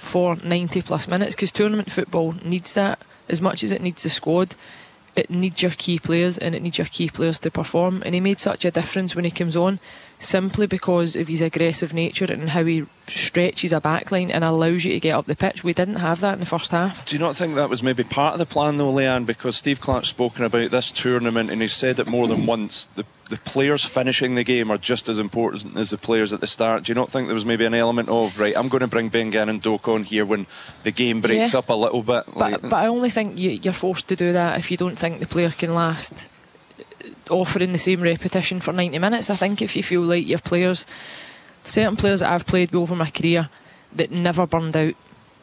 for 90 plus minutes, because tournament football needs that as much as it needs the squad. It needs your key players, and it needs your key players to perform. And he made such a difference when he comes on, simply because of his aggressive nature and how he stretches a backline and allows you to get up the pitch. We didn't have that in the first half. Do you not think that was maybe part of the plan though, Leanne? Because Steve Clarke's spoken about this tournament, and he's said it more than once. The players finishing the game are just as important as the players at the start. Do you not think there was maybe an element of, right, I'm going to bring Ben Gannon Doak on here when the game breaks up a little bit? But I only think you're forced to do that if you don't think the player can last offering the same repetition for 90 minutes. I think if you feel like your players, certain players that I've played with over my career that never burned out,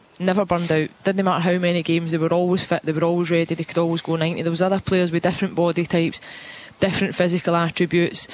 didn't matter how many games, they were always fit, they were always ready, they could always go 90. There was other players with different body types, different physical attributes,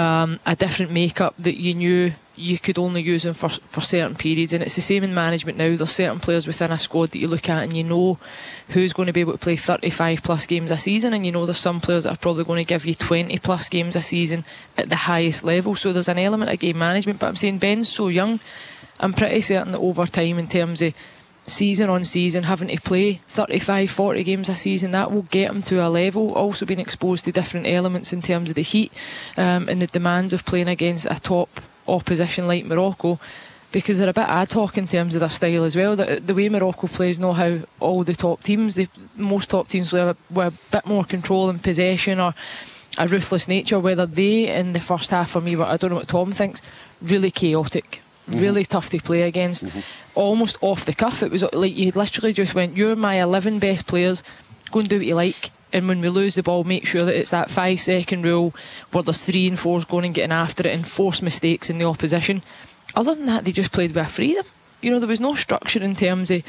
a different makeup that you knew you could only use them for certain periods. And it's the same in management now. There's certain players within a squad that you look at and you know who's going to be able to play 35 plus games a season, and you know there's some players that are probably going to give you 20 plus games a season at the highest level. So there's an element of game management. But I'm saying Ben's so young, I'm pretty certain that over time, in terms of season on season, having to play 35, 40 games a season, that will get him to a level. Also being exposed to different elements in terms of the heat and the demands of playing against a top opposition like Morocco, because they're a bit ad hoc in terms of their style as well. The way Morocco plays, know how all the top teams, most top teams play with a bit more control and possession, or a ruthless nature. Whether they in the first half, for me, I don't know what Tom thinks, really chaotic, really tough to play against, almost off the cuff. It was like you literally just went, you're my 11 best players, go and do what you like, and when we lose the ball, make sure that it's that 5-second rule where there's 3 and 4s going and getting after it, and force mistakes in the opposition. Other than that, they just played with a freedom. You know, there was no structure in terms of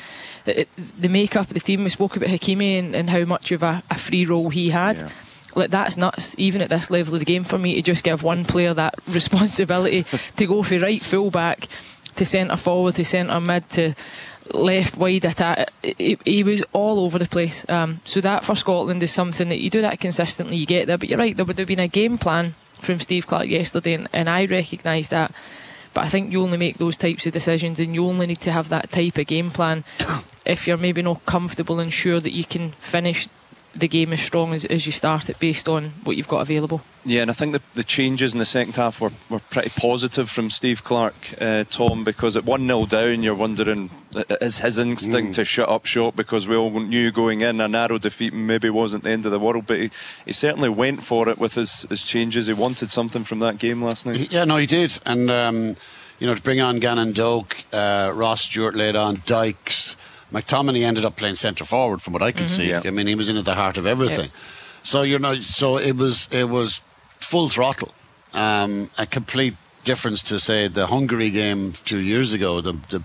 the makeup of the team. We spoke about Hakimi and how much of a free role he had. Yeah. Like, that's nuts, even at this level of the game, for me to just give one player that responsibility to go for right full back to centre forward to centre mid to left wide attack. He was all over the place. So that for Scotland is something that you do that consistently, you get there. But you're right, there would have been a game plan from Steve Clarke yesterday, and I recognise that. But I think you only make those types of decisions, and you only need to have that type of game plan if you're maybe not comfortable and sure that you can finish the game as strong as you start it based on what you've got available. Yeah, and I think the changes in the second half were pretty positive from Steve Clarke, Tom, because at 1-0 down you're wondering, is his instinct to shut up shop, because we all knew going in a narrow defeat maybe wasn't the end of the world, but he certainly went for it with his changes. He wanted something from that game last night. Yeah, no, he did. And you know, to bring on Gannon Doak, Ross Stewart laid on Dykes, McTominay ended up playing centre forward, from what I can see. I mean, he was in at the heart of everything. So so it was full throttle. A complete difference to, say, the Hungary game 2 years ago. The